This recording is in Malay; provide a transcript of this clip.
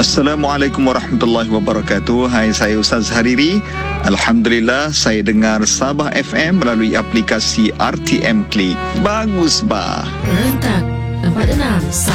Assalamualaikum warahmatullahi wabarakatuh. Hai, saya Ustaz Hariri. Alhamdulillah, saya dengar Sabah FM melalui aplikasi RTM Klik. Bagus, bah. Rentak 46